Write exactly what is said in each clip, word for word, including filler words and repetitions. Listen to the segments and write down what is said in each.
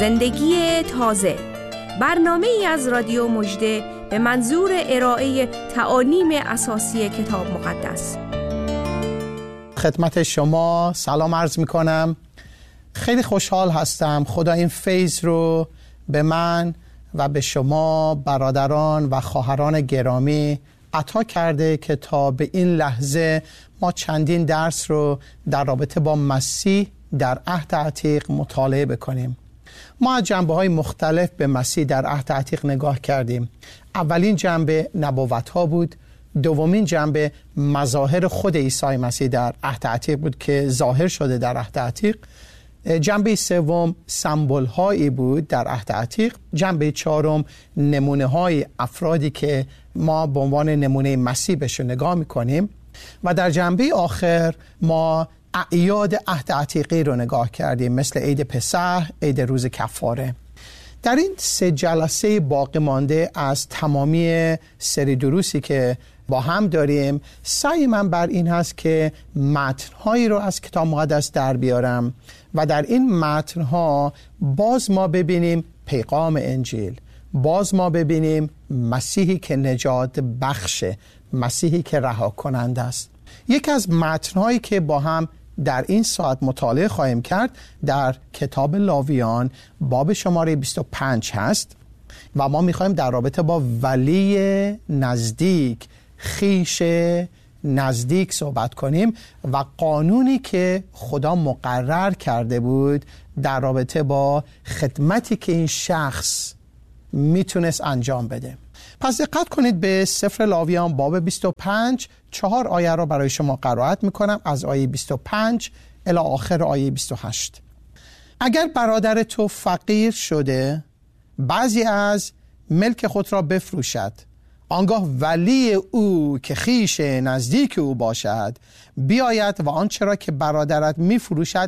زندگی تازه، برنامه ای از رادیو مژده به منظور ارائه تعالیم اساسی کتاب مقدس. خدمت شما سلام عرض می کنم. خیلی خوشحال هستم خدا این فیض رو به من و به شما برادران و خواهران گرامی عطا کرده که تا به این لحظه ما چندین درس رو در رابطه با مسیح در عهد عتیق مطالعه بکنیم. ما از جنبه‌های مختلف به مسیح در عهد عتیق نگاه کردیم. اولین جنبه نبوت‌ها بود، دومین جنبه مظاهر خود عیسی مسیح در عهد عتیق بود که ظاهر شده در عهد عتیق، جنبه سوم سمبول‌هایی بود در عهد عتیق، جنبه چهارم نمونه‌های افرادی که ما به عنوان نمونه مسیح بهشون نگاه می‌کنیم و در جنبه آخر ما اعیاد عهد عتیقی رو نگاه کردیم، مثل عید پسح، عید روز کفاره. در این سه جلسه باقی مانده از تمامی سری دروسی که با هم داریم، سعی من بر این هست که متن‌هایی رو از کتاب مقدس در بیارم و در این متن‌ها باز ما ببینیم پیغام انجیل، باز ما ببینیم مسیحی که نجات بخشه، مسیحی که رها کننده است. یکی از متن‌هایی که با هم در این ساعت مطالعه خواهیم کرد در کتاب لاویان باب شماره بیست و پنج هست و ما می‌خوایم در رابطه با ولی نزدیک، خویش نزدیک صحبت کنیم و قانونی که خدا مقرر کرده بود در رابطه با خدمتی که این شخص میتونست انجام بده. پس دقت کنید به سفر لاویان باب بیست و پنج، چهار آیه را برای شما قرائت میکنم از آیه بیست و پنج الی آخر آیه بیست و هشت. اگر برادر تو فقیر شده بعضی از ملک خود را بفروشد، آنگاه ولی او که خویش نزدیک او باشد بیاید و آنچه را که برادرت میفروشد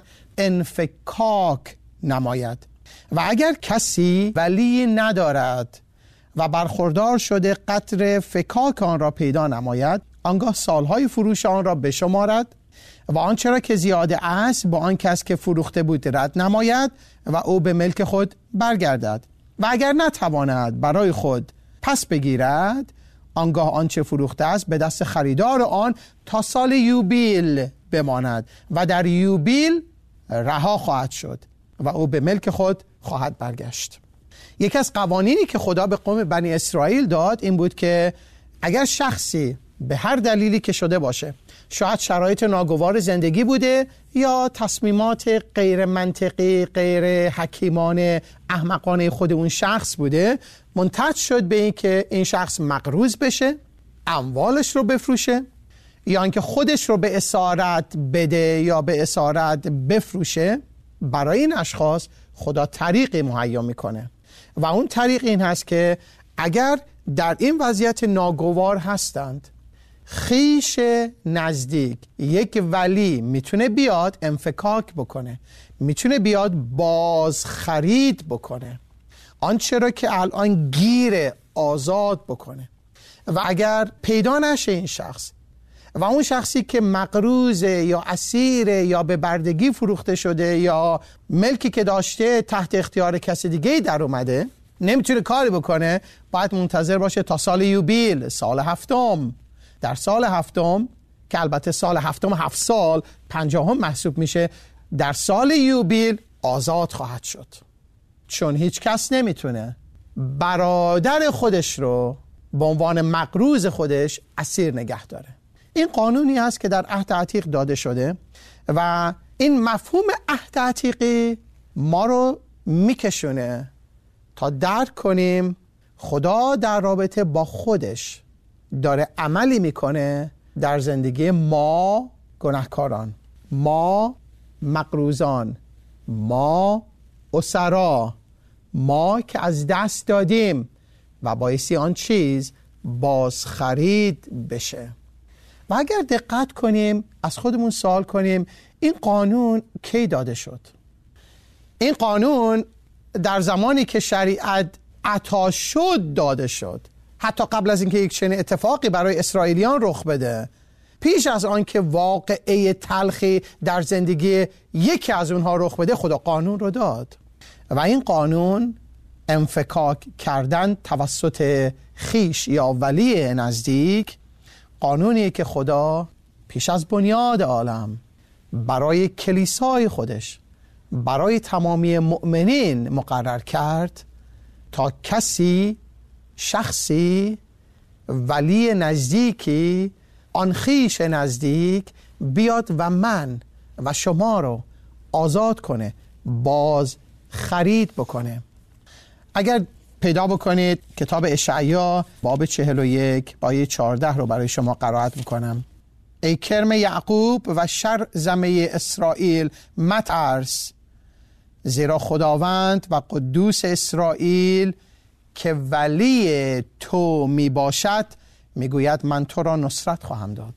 انفکاک نماید. و اگر کسی ولی ندارد و برخوردار شده قدر فکاک آن را پیدا نماید، آنگاه سالهای فروش آن را بشمارد و آنچه را که زیاده است با آن کس که فروخته بود رد نماید و او به ملک خود برگردد. و اگر نتواند برای خود پس بگیرد، آنگاه آنچه فروخته است به دست خریدار آن تا سال یوبیل بماند و در یوبیل رها خواهد شد و او به ملک خود خواهد برگشت. یکی از قوانینی که خدا به قوم بنی اسرائیل داد این بود که اگر شخصی به هر دلیلی که شده باشه، شاید شرایط ناگوار زندگی بوده یا تصمیمات غیر منطقی، غیر حکیمانه، احمقانه خود اون شخص بوده، منتج شد به این که این شخص مقروض بشه، اموالش رو بفروشه یا اینکه خودش رو به اسارت بده یا به اسارت بفروشه. برای این اشخاص خدا طریقی مهیا میکنه و اون طریق این هست که اگر در این وضعیت ناگوار هستند، خویش نزدیک یک ولی میتونه بیاد انفکاک بکنه، میتونه بیاد باز خرید بکنه، آنچه را که الان گیر آزاد بکنه. و اگر پیدا نشه این شخص و اون شخصی که مقروضه یا اسیر یا به بردگی فروخته شده یا ملکی که داشته تحت اختیار کسی دیگه در اومده، نمیتونه کاری بکنه، باید منتظر باشه تا سال یوبیل، سال هفتم. در سال هفتم که البته سال هفتم هفت سال پنجاهم محسوب میشه، در سال یوبیل آزاد خواهد شد، چون هیچ کس نمیتونه برادر خودش رو به عنوان مقروض خودش اسیر نگه داره. این قانونی است که در عهد عتیق داده شده و این مفهوم عهد عتیقی ما رو میکشونه تا درک کنیم خدا در رابطه با خودش داره عملی میکنه در زندگی ما گناهکاران، ما مقروضان، ما اسرا، ما که از دست دادیم و بایستی آن چیز باز خرید بشه. و اگر دقت کنیم از خودمون سوال کنیم این قانون کی داده شد؟ این قانون در زمانی که شریعت عطا شد داده شد، حتی قبل از اینکه یک چنین اتفاقی برای اسرائیلیان رخ بده، پیش از آن که واقعه تلخی در زندگی یکی از اونها رخ بده، خدا قانون رو داد. و این قانون انفکاک کردن توسط خیش یا ولی نزدیک قانونیه که خدا پیش از بنیاد عالم برای کلیسای خودش، برای تمامی مؤمنین مقرر کرد تا کسی، شخصی، ولی نزدیکی، آن خویش نزدیک بیاد و من و شما رو آزاد کنه، باز خرید بکنه. اگر پیدا بکنید کتاب اشعیا باب چهل و یک آیه چهارده رو برای شما قرائت میکنم. ای کرم یعقوب و شرزمه اسرائیل مترس، زیرا خداوند و قدوس اسرائیل که ولی تو می باشد میگوید من تو را نصرت خواهم داد.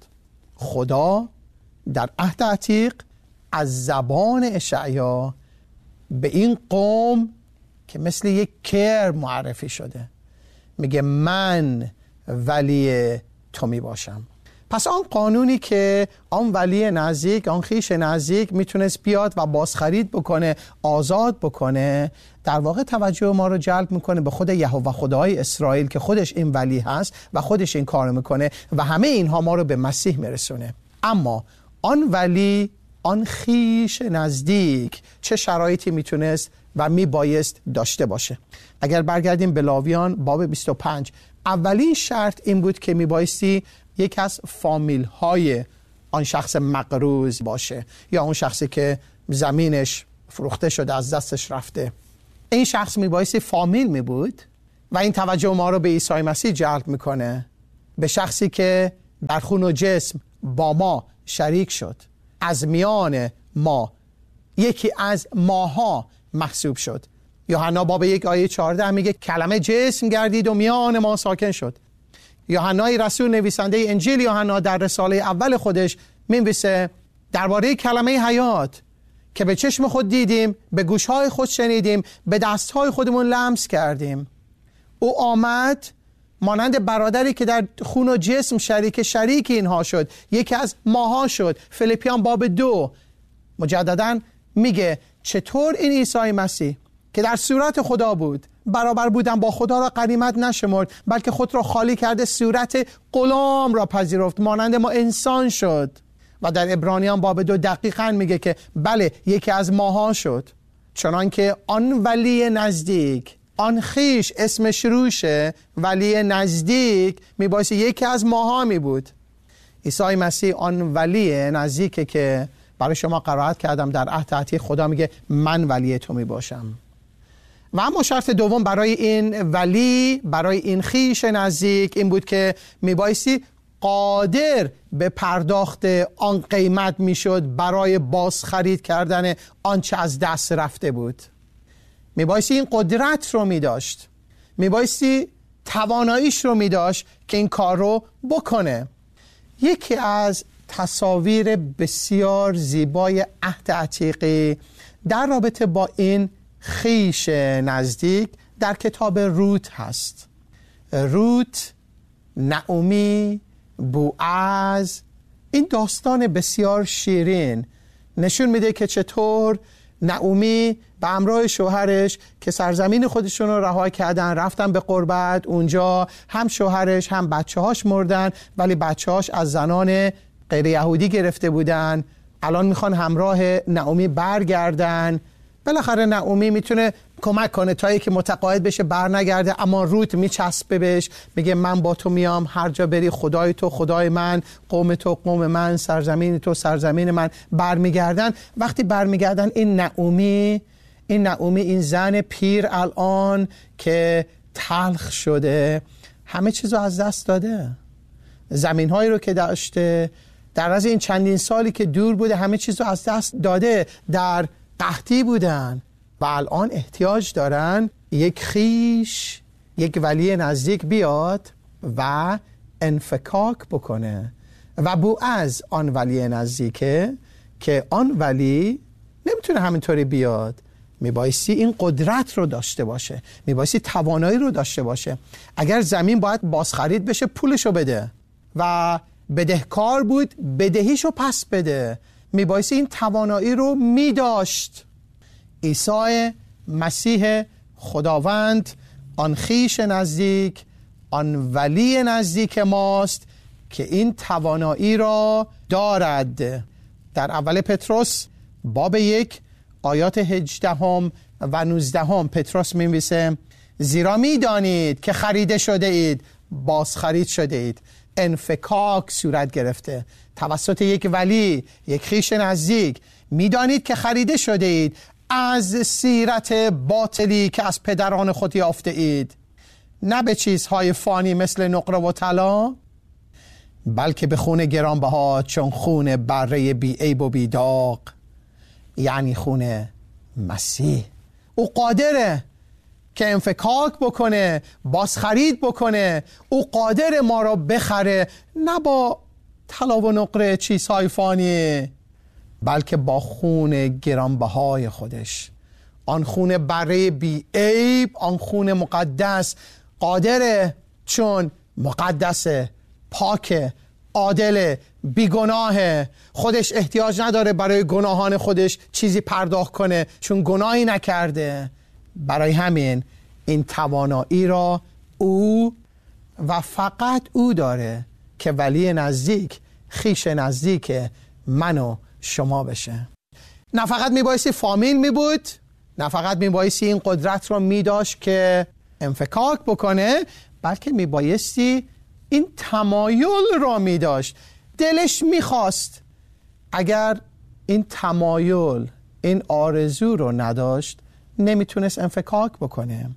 خدا در عهد عتیق از زبان اشعیا به این قوم که مثل یک کرم معرفی شده میگه من ولی تو می باشم. پس آن قانونی که آن ولی نزدیک، آن خویش نزدیک میتونست بیاد و بازخرید بکنه، آزاد بکنه، در واقع توجه ما رو جلب میکنه به خود یهوه خدای اسرائیل که خودش این ولی هست و خودش این کار میکنه و همه اینها ما رو به مسیح میرسونه. اما آن ولی، آن خویش نزدیک چه شرایطی میتونست و میبایست داشته باشه؟ اگر برگردیم به لاویان باب بیست و پنج، اولین شرط این بود که میبایستی یک از فامیل های آن شخص مقروض باشه یا اون شخصی که زمینش فروخته شده، از دستش رفته. این شخص میبایستی فامیل می بود و این توجه ما رو به عیسی مسیح جلب میکنه، به شخصی که در خون و جسم با ما شریک شد، از میان ما یکی از ماها محسوب شد. یوحنا باب یک آیه چهارده میگه کلمه جسم گردید و میان ما ساکن شد. یوحنای رسول نویسنده انجیل یوحنا در رساله اول خودش می‌نویسه درباره کلمه حیات که به چشم خود دیدیم، به گوشهای خود شنیدیم، به دستهای خودمون لمس کردیم. او آمد مانند برادری که در خون و جسم شریک شریک اینها شد، یکی از ماها شد. فیلیپیان باب دو مجدداً میگه چطور این عیسی مسیح که در صورت خدا بود، برابر بودن با خدا را غنیمت نشمرد، بلکه خود را خالی کرده، صورت غلام را پذیرفت، مانند ما انسان شد. و در عبرانیان باب دو دقیقاً میگه که بله یکی از ماها شد، چنان که آن ولی نزدیک، آن خویش اسمش روشه، ولی نزدیک میبایستی یکی از ماها می بود. عیسی مسیح آن ولی نزدیکه که برای شما قرائت کردم در عهد عتیق. خدا میگه من ولی تو می باشم. و اما شرط دوم برای این ولی، برای این خویش نزدیک این بود که میبایستی قادر به پرداخت آن قیمت میشد برای بازخرید کردن آنچه از دست رفته بود. میبایستی این قدرت رو میداشت، میبایستی تواناییش رو میداشت که این کار رو بکنه. یکی از تصاویر بسیار زیبای عهد عتیقی در رابطه با این خویش نزدیک در کتاب روت هست. روت، نعومی، بوعز، این داستان بسیار شیرین نشون میده که چطور نعومی به همراه شوهرش که سرزمین خودشون رو رها کردن رفتن به غربت، اونجا هم شوهرش هم بچه هاش مردن، ولی بچه هاش از زنان غیر یهودی گرفته بودن. الان میخوان همراه نعومی برگردن. بالاخره نعومی میتونه کمک کنه تا که متقاعد بشه بر نگرده، اما روت میچسبه بهش، میگه من با تو میام، هر جا بری خدای تو خدای من، قوم تو قوم من، سرزمین تو سرزمین من. برمیگردن. وقتی برمیگردن این نعومی این نعومی این زن پیر الان که تلخ شده، همه چیزو از دست داده. زمینهایی رو که داشته در از این چندین سالی که دور بوده همه چیزو از دست داده، در قحطی بودن و الان احتیاج دارن یک خویش، یک ولی نزدیک بیاد و انفکاک بکنه. و بوعز آن ولی نزدیکه که آن ولی نمیتونه همینطوری بیاد، میبایستی این قدرت رو داشته باشه، میبایستی توانایی رو داشته باشه. اگر زمین باید بازخرید بشه پولشو بده و بدهکار بود بدهیشو پس بده، میبایستی این توانایی رو میداشت. عیسی مسیح خداوند آن خویش نزدیک، آن ولی نزدیک ماست که این توانایی را دارد. در اول پتروس باب یک آیات هجدهم و نوزدهم پتروس می‌نویسه زیرا می‌دانید که خریده شده اید، باز خرید شده اید، انفکاک صورت گرفته توسط یک ولی، یک خویش نزدیک. می‌دانید که خریده شده اید از سیرت باطلی که از پدران خود یافته اید، نه به چیزهای فانی مثل نقره و طلا، بلکه به خون گرانبها چون خون بره بی عیب و بی داغ، یعنی خون مسیح. او قادره که انفکاک بکنه، بازخرید بکنه. او قادر ما را بخره، نه با طلا و نقره چیزهای فانی، بلکه با خون گرانبهای خودش، آن خون بره بی عیب، آن خون مقدس. قادره چون مقدسه، پاکه، عادل، بیگناهه. خودش احتیاج نداره برای گناهان خودش چیزی پرداخت کنه چون گناهی نکرده. برای همین این توانایی را او و فقط او داره که ولی نزدیک، خویش نزدیک من و شما بشه. نه فقط میبایستی فامیل میبود، نه فقط میبایستی این قدرت را میداشت که انفکاک بکنه، بلکه میبایستی این تمایل را میداشت. دلش میخواست. اگر این تمایل، این آرزو رو نداشت، نمیتونست انفکاک بکنه.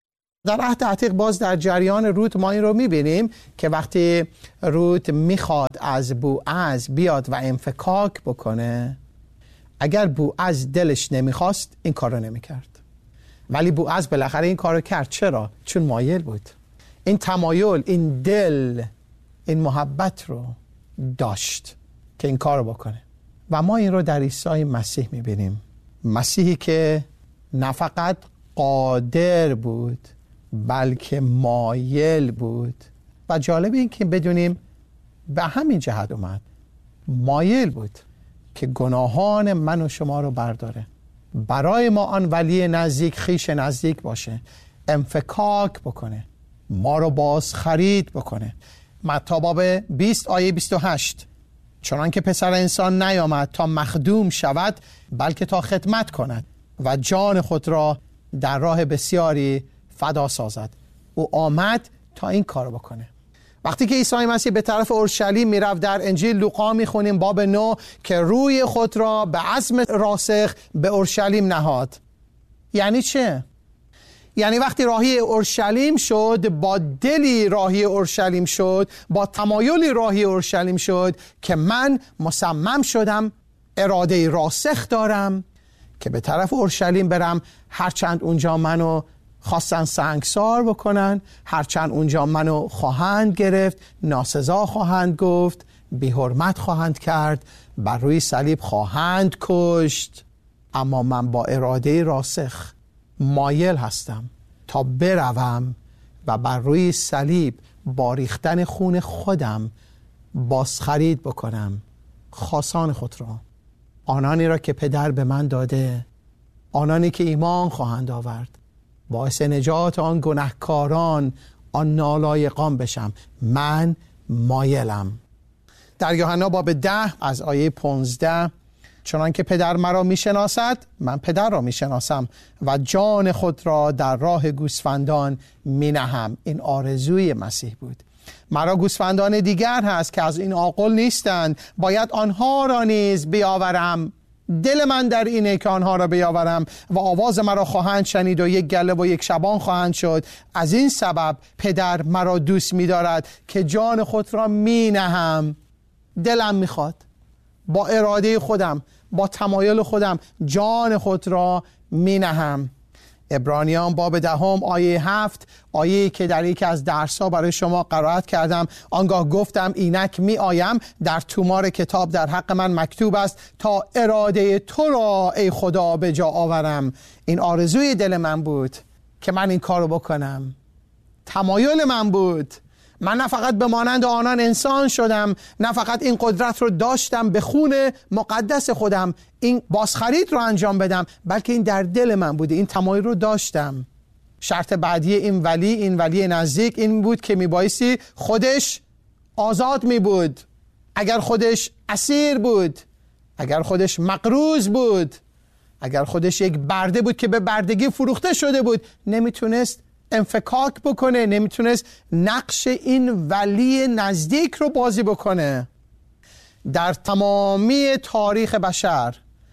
در عهد عتیق باز در جریان رود ما این رو میبینیم که وقتی رود میخواد از بوعز بیاد و انفکاک بکنه، اگر بوعز دلش نمیخواست این کار رو نمیکرد، ولی بوعز بالاخره این کار رو کرد. چرا؟ چون مایل بود. این تمایل، این دل، این محبت رو داشت که این کار رو بکنه. و ما این رو در عیسی مسیح میبینیم. مسیحی که نه فقط قادر بود بلکه مایل بود. و جالب این که بدونیم به همین جهت اومد، مایل بود که گناهان من و شما رو برداره، برای ما آن ولی نزدیک، خویش نزدیک باشه، انفکاک بکنه، ما رو باز خرید بکنه. متی باب بیست آیه بیست و هشت چنان که پسر انسان نیامد تا مخدوم شود بلکه تا خدمت کند و جان خود را در راه بسیاری فدا سازد. او آمد تا این کار بکنه. وقتی که عیسی مسیح به طرف اورشلیم میرفت، در انجیل لوقا میخونیم باب نه که روی خود را به عزم راسخ به اورشلیم نهاد. یعنی چه؟ یعنی وقتی راهی اورشلیم شد، با دلی راهی اورشلیم شد، با تمایلی راهی اورشلیم شد که من مصمم شدم، اراده راسخ دارم که به طرف اورشلیم برم، هرچند اونجا منو خواستن سنگسار بکنن، هرچند اونجا منو خواهند گرفت، ناسزا خواهند گفت، بی حرمت خواهند کرد، بر روی صلیب خواهند کشت، اما من با اراده راسخ مایل هستم تا بروم و بر روی صلیب با ریختن خون خودم بازخرید بکنم خاصان خود را، آنانی را که پدر به من داده، آنانی که ایمان خواهند آورد، باعث نجات آن گناهکاران، آن نالایقان بشم. من مایلم. در یوحنا باب ده از آیه پانزده چنان که پدر مرا میشناسد من پدر را میشناسم و جان خود را در راه گوسفندان مینهم. این آرزوی مسیح بود. مرا گوسفندان دیگر هست که از این عاقل نیستند، باید آنها را نیز بیاورم. دل من در اینه که آنها را بیاورم و آواز مرا خواهند شنید و یک گله و یک شبان خواهند شد. از این سبب پدر مرا دوست می‌دارد که جان خود را مینهم. دلم میخواد، با اراده خودم، با تمایل خودم جان خود را مینهم. عبرانیان باب دهم آیه هفت، آیه که در یکی از درس‌ها برای شما قرائت کردم، آنگاه گفتم اینک می آیم، در تومار کتاب در حق من مکتوب است تا اراده تو را ای خدا به جا آورم. این آرزوی دل من بود که من این کارو بکنم، تمایل من بود، من نه فقط به مانند آنان انسان شدم، نه فقط این قدرت رو داشتم به خون مقدس خودم این بازخرید رو انجام بدم، بلکه این در دل من بوده، این تمایل رو داشتم. شرط بعدی این ولی، این ولی نزدیک، این بود که میبایستی خودش آزاد می بود. اگر خودش اسیر بود، اگر خودش مقروض بود، اگر خودش یک برده بود که به بردگی فروخته شده بود، نمیتونست انفکاک بکنه، نمیتونست نقش این ولی نزدیک رو بازی بکنه. در تمامی تاریخ بشر،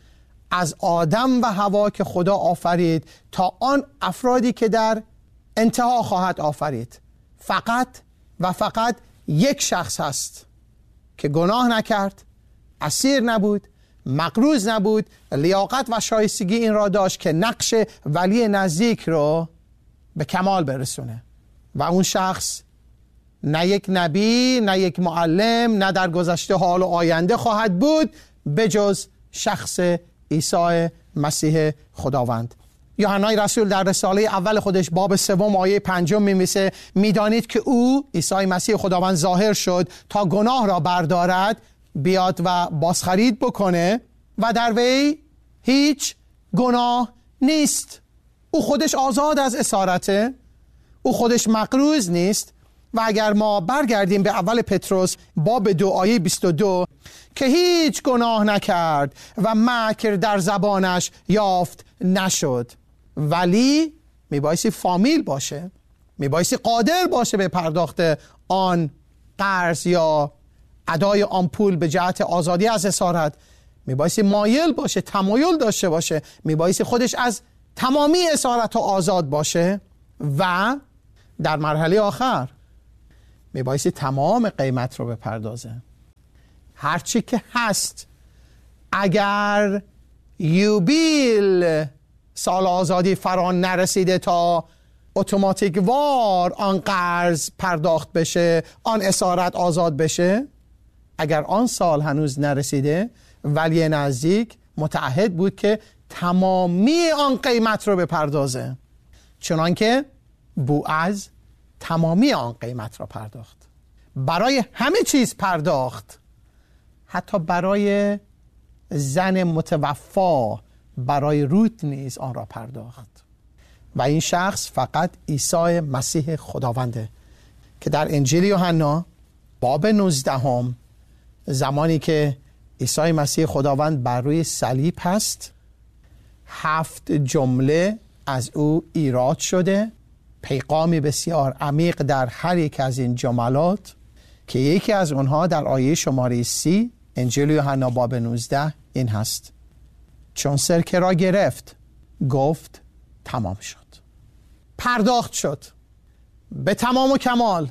از آدم و حوا که خدا آفرید تا آن افرادی که در انتها خواهد آفرید، فقط و فقط یک شخص هست که گناه نکرد، اسیر نبود، مقروض نبود، لیاقت و شایستگی این را داشت که نقش ولی نزدیک رو به کمال برسونه. و اون شخص نه یک نبی، نه یک معلم، نه در گذشته، حال و آینده خواهد بود به جز شخص عیسی مسیح خداوند. یوحنای رسول در رساله اول خودش باب سوم آیه پنجم می‌نویسه میدانید که او عیسی مسیح خداوند ظاهر شد تا گناه را بردارد، بیاد و بازخرید بکنه و در وی هیچ گناه نیست. او خودش آزاد از اسارته، او خودش مقروض نیست. و اگر ما برگردیم به اول پتروس باب دو آیه بیست و دو که هیچ گناه نکرد و مکر در زبانش یافت نشد، ولی میبایستی فامیل باشه، میبایستی قادر باشه به پرداخت آن قرض یا ادای آن پول به جهت آزادی از اسارت، میبایستی مایل باشه، تمایل داشته باشه، میبایستی خودش از تمامی اسارت آزاد باشه و در مرحله آخر میبایستی تمام قیمت رو بپردازه. هرچی که هست. اگر یوبیل سال آزادی فران نرسیده تا اتوماتیک وار آن قرض پرداخت بشه، آن اسارت آزاد بشه، اگر آن سال هنوز نرسیده، ولی نزدیک متعهد بود که تمامی آن قیمت رو بپردازه، چنانکه بوعز تمامی آن قیمت را پرداخت. برای همه چیز پرداخت، حتی برای زن متوفا، برای روت نیز آن را پرداخت. و این شخص فقط عیسی مسیح خداونده که در انجیل یوحنا باب نوزدهم، زمانی که عیسی مسیح خداوند بر روی صلیب هست، هفت جمله از او ایراد شده، پیغامی بسیار عمیق در هر یک از این جملات که یکی از اونها در آیه شماره سی انجیل یوحنا باب نوزده این هست: چون سرکه را گرفت گفت تمام شد. پرداخت شد، به تمام و کمال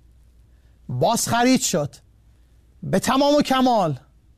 بازخرید شد، به تمام و کمال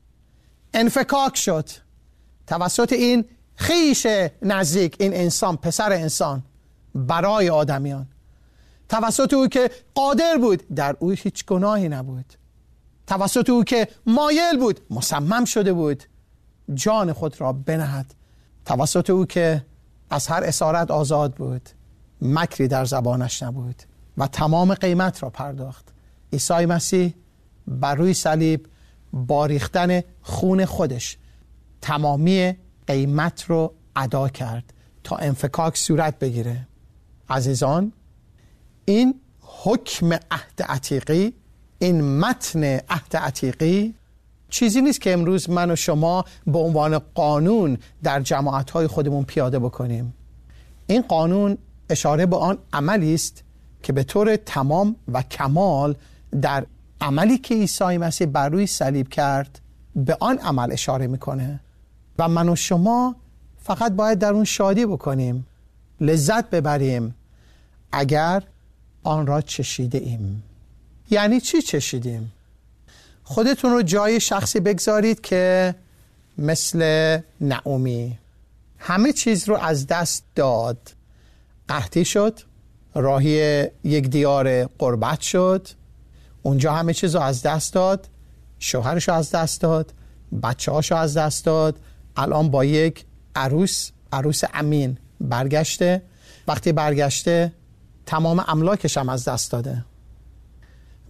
انفکاک شد توسط این خویش نزدیک، این انسان، پسر انسان، برای آدمیان، توسط او که قادر بود، در او هیچ گناهی نبود، توسط او که مایل بود، مصمم شده بود جان خود را بنهد، توسط او که از هر اسارت آزاد بود، مکری در زبانش نبود و تمام قیمت را پرداخت. عیسی مسیح بر روی صلیب با ریختن خون خودش تمامی قیمت رو ادا کرد تا انفکاک صورت بگیره. عزیزان، این حکم عهد عتیقی، این متن عهد عتیقی چیزی نیست که امروز من و شما به عنوان قانون در جماعت‌های خودمون پیاده بکنیم. این قانون اشاره به آن عملی است که به طور تمام و کمال در عملی که عیسی مسیح بر روی صلیب کرد به آن عمل اشاره میکنه و من و شما فقط باید در اون شادی بکنیم، لذت ببریم اگر آن را چشیده ایم. یعنی چی چشیدیم؟ خودتون رو جای شخصی بگذارید که مثل نعومی همه چیز رو از دست داد، قحطی شد، راهی یک دیار غربت شد، اونجا همه چیز رو از دست داد، شوهرش رو از دست داد، بچه هاش رو از دست داد، الان با یک عروس عروس امین برگشته. وقتی برگشته تمام املاکش هم از دست داده.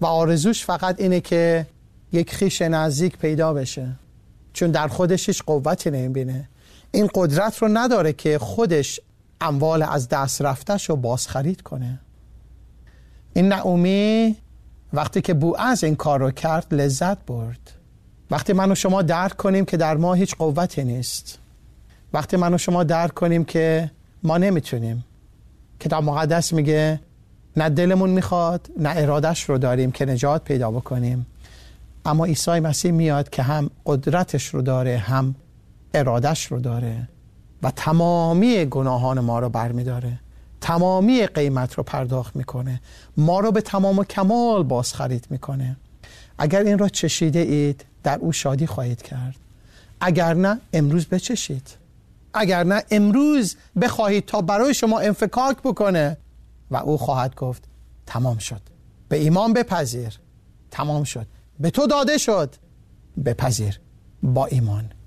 و آرزوش فقط اینه که یک خویش نزدیک پیدا بشه، چون در خودش هیچ قوتی نمیبینه. این قدرت رو نداره که خودش اموال از دست رفتش رو بازخرید کنه. این نعومی وقتی که بوعز این کار رو کرد لذت برد. وقتی من و شما درک کنیم که در ما هیچ قوتی نیست، وقتی من و شما درک کنیم که ما نمیتونیم، کتاب مقدس میگه نه دلمون میخواد نه ارادش رو داریم که نجات پیدا بکنیم، اما عیسی مسیح میاد که هم قدرتش رو داره هم ارادش رو داره و تمامی گناهان ما رو برمیداره، تمامی قیمت رو پرداخت میکنه، ما رو به تمام و کمال بازخرید میکنه. اگر این را چشیده اید در او شادی خواهید کرد، اگر نه امروز بچشید، اگر نه امروز بخواهید تا برای شما انفکاک بکنه و او خواهد گفت تمام شد. به ایمان بپذیر، تمام شد، به تو داده شد، بپذیر با ایمان.